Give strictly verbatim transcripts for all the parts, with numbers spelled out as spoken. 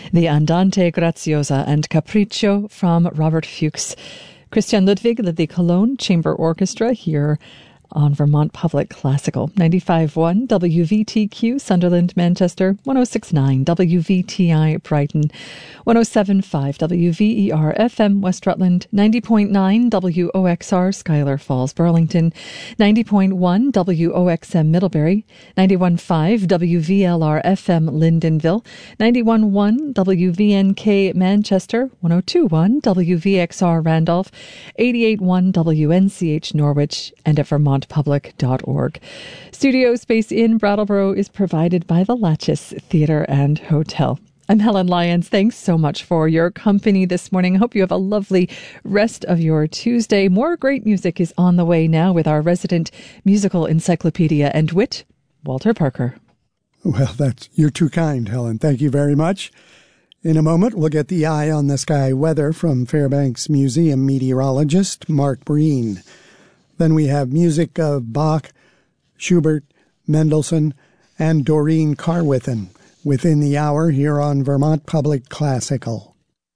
the Andante Graziosa and Capriccio from Robert Fuchs. Christian Ludwig led the Cologne Chamber Orchestra here on Vermont Public Classical. ninety-five point one W V T Q Sunderland, Manchester, one oh six point nine W V T I Brighton, one oh seven point five W V E R F M West Rutland, ninety point nine W O X R Schuyler Falls, Burlington, ninety point one W O X M Middlebury, ninety-one point five W V L R F M Lyndonville, ninety-one point one W V N K Manchester, one oh two point one W V X R Randolph, eighty-eight point one W N C H Norwich, and at vermont public dot org. Studio space in Brattleboro is provided by the Latches Theatre and Hotel. I'm Helen Lyons. Thanks so much for your company this morning. I hope you have a lovely rest of your Tuesday. More great music is on the way now with our resident musical encyclopedia and wit, Walter Parker. Well, that's you're too kind, Helen. Thank you very much. In a moment, we'll get the eye on the sky weather from Fairbanks Museum meteorologist Mark Breen. Then we have music of Bach, Schubert, Mendelssohn, and Doreen Carwithen within the hour here on Vermont Public Classical.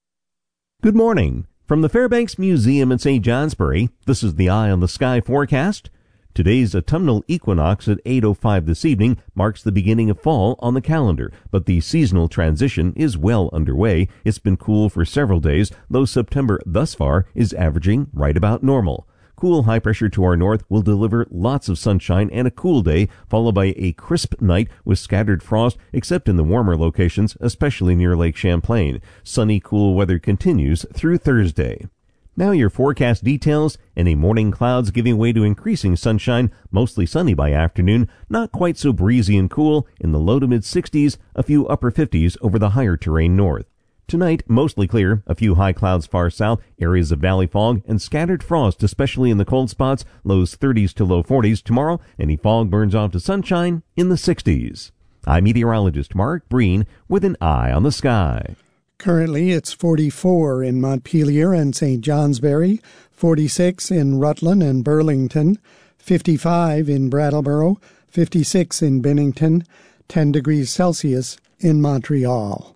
Good morning. From the Fairbanks Museum in Saint Johnsbury, this is the Eye on the Sky forecast. Today's autumnal equinox at eight oh five this evening marks the beginning of fall on the calendar, but the seasonal transition is well underway. It's been cool for several days, though September thus far is averaging right about normal. Cool high pressure to our north will deliver lots of sunshine and a cool day, followed by a crisp night with scattered frost, except in the warmer locations, especially near Lake Champlain. Sunny, cool weather continues through Thursday. Now your forecast details. Any morning clouds giving way to increasing sunshine, mostly sunny by afternoon, not quite so breezy and cool, in the low to mid sixties, a few upper fifties over the higher terrain north. Tonight, mostly clear, a few high clouds far south, areas of valley fog, and scattered frost, especially in the cold spots, lows thirties to low forties. Tomorrow, any fog burns off to sunshine in the sixties. I'm meteorologist Mark Breen with an eye on the sky. Currently, it's forty-four in Montpelier and Saint Johnsbury, forty-six in Rutland and Burlington, fifty-five in Brattleboro, fifty-six in Bennington, ten degrees Celsius in Montreal.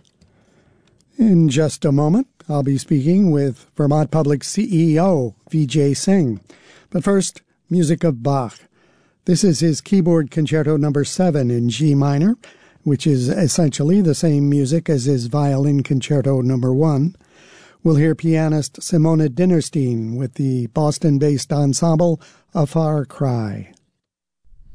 In just a moment, I'll be speaking with Vermont Public C E O Vijay Singh. But first, music of Bach. This is his keyboard concerto number seven in G minor, which is essentially the same music as his violin concerto number one. We'll hear pianist Simona Dinnerstein with the Boston-based ensemble A Far Cry.